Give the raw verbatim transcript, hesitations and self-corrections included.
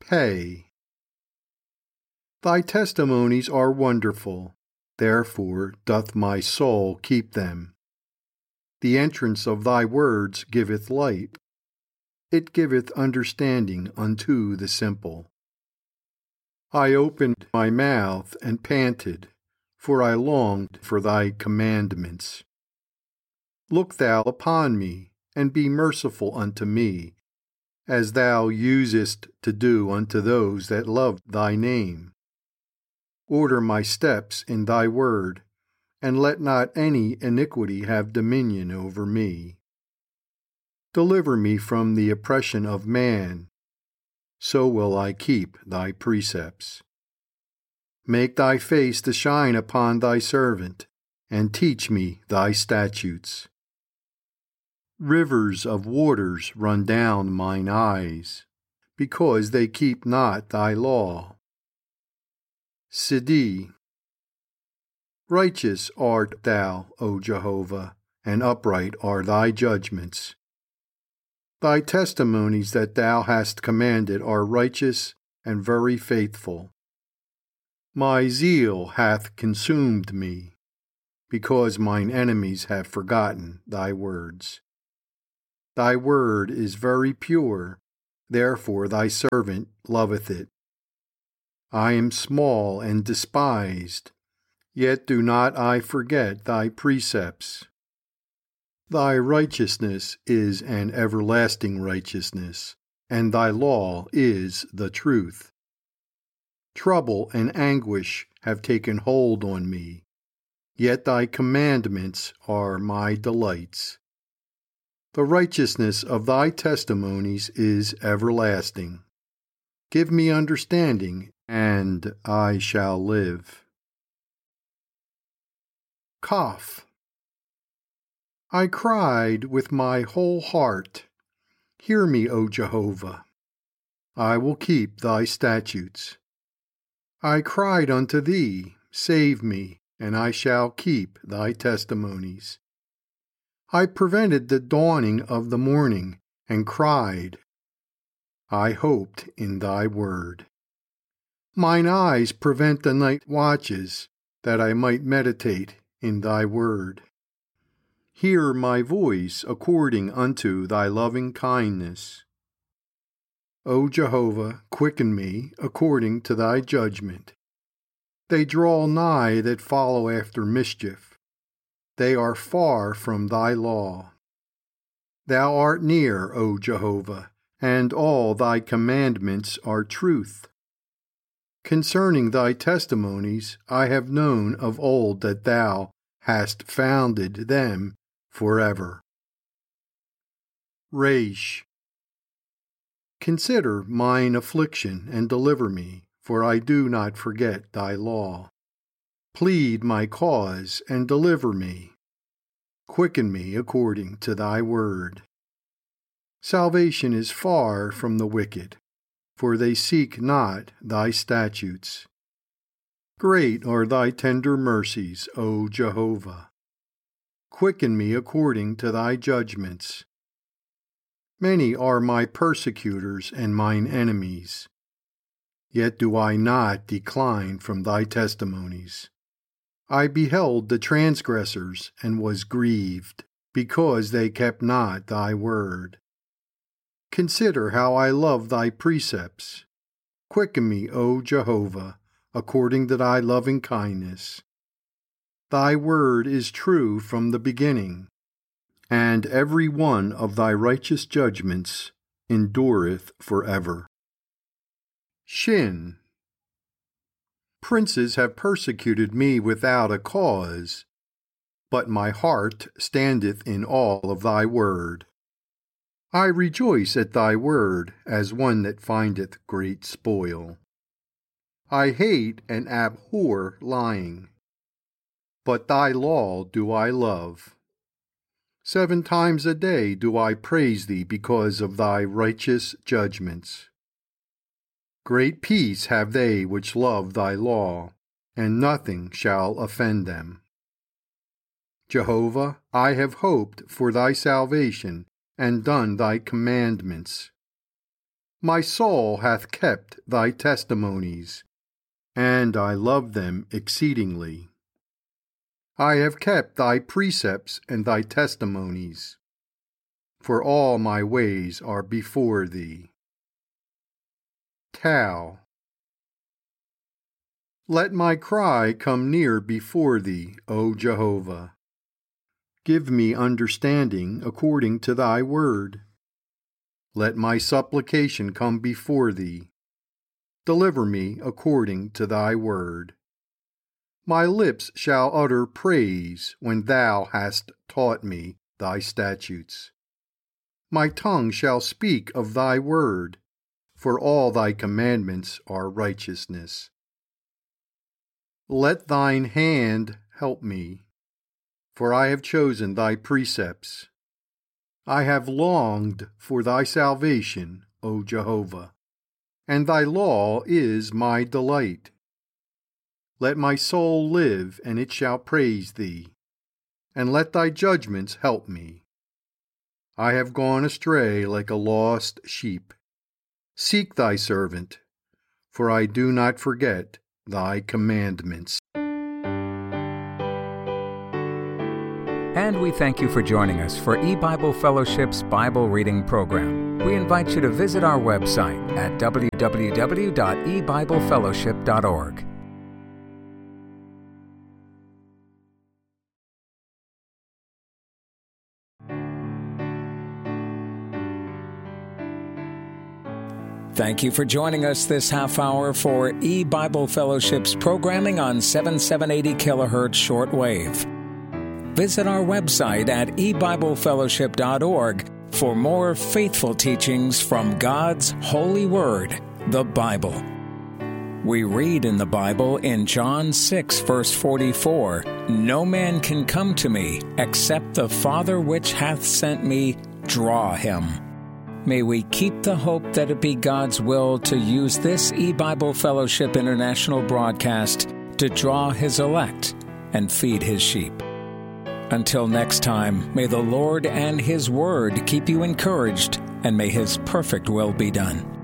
Hey. Thy testimonies are wonderful, therefore doth my soul keep them. The entrance of thy words giveth light, it giveth understanding unto the simple. I opened my mouth and panted, for I longed for thy commandments. Look thou upon me, and be merciful unto me, as thou usest to do unto those that love thy name. Order my steps in thy word, and let not any iniquity have dominion over me. Deliver me from the oppression of man, so will I keep thy precepts. Make thy face to shine upon thy servant, and teach me thy statutes. Rivers of waters run down mine eyes, because they keep not thy law. Siddi. Righteous art thou, O Jehovah, and upright are thy judgments. Thy testimonies that thou hast commanded are righteous and very faithful. My zeal hath consumed me, because mine enemies have forgotten thy words. Thy word is very pure, therefore thy servant loveth it. I am small and despised, yet do not I forget thy precepts. Thy righteousness is an everlasting righteousness, and thy law is the truth. Trouble and anguish have taken hold on me, yet thy commandments are my delights. The righteousness of thy testimonies is everlasting. Give me understanding, and I shall live. Kaf. I cried with my whole heart, hear me, O Jehovah. I will keep thy statutes. I cried unto thee, save me, and I shall keep thy testimonies. I prevented the dawning of the morning, and cried. I hoped in thy word. Mine eyes prevent the night watches, that I might meditate in thy word. Hear my voice according unto thy loving kindness. O Jehovah, quicken me according to thy judgment. They draw nigh that follow after mischief. They are far from thy law. Thou art near, O Jehovah, and all thy commandments are truth. Concerning thy testimonies I have known of old that thou hast founded them forever. Reish. Consider mine affliction and deliver me, for I do not forget thy law. Plead my cause and deliver me. Quicken me according to thy word. Salvation is far from the wicked, for they seek not thy statutes. Great are thy tender mercies, O Jehovah. Quicken me according to thy judgments. Many are my persecutors and mine enemies, yet do I not decline from thy testimonies. I beheld the transgressors and was grieved, because they kept not thy word. Consider how I love thy precepts. Quicken me, O Jehovah, according to thy loving kindness. Thy word is true from the beginning, and every one of thy righteous judgments endureth forever. Shin. Princes have persecuted me without a cause, but my heart standeth in awe of thy word. I rejoice at thy word as one that findeth great spoil. I hate and abhor lying, but thy law do I love. Seven times a day do I praise thee because of thy righteous judgments. Great peace have they which love thy law, and nothing shall offend them. Jehovah, I have hoped for thy salvation, and done thy commandments. My soul hath kept thy testimonies, and I love them exceedingly. I have kept thy precepts and thy testimonies, for all my ways are before thee. Tau. Let my cry come near before thee, O Jehovah. Give me understanding according to thy word. Let my supplication come before thee. Deliver me according to thy word. My lips shall utter praise when thou hast taught me thy statutes. My tongue shall speak of thy word, for all thy commandments are righteousness. Let thine hand help me, for I have chosen thy precepts. I have longed for thy salvation, O Jehovah, and thy law is my delight. Let my soul live, and it shall praise thee, and let thy judgments help me. I have gone astray like a lost sheep. Seek thy servant, for I do not forget thy commandments. And we thank you for joining us for E-Bible Fellowship's Bible Reading Program. We invite you to visit our website at w w w dot e bible fellowship dot org. Thank you for joining us this half hour for E-Bible Fellowship's programming on seventy-seven eighty kilohertz shortwave. Visit our website at e bible fellowship dot org for more faithful teachings from God's holy word, the Bible. We read in the Bible in John six, verse forty-four, "No man can come to me except the Father which hath sent me draw him." May we keep the hope that it be God's will to use this E-Bible Fellowship International broadcast to draw His elect and feed His sheep. Until next time, may the Lord and His Word keep you encouraged, and may His perfect will be done.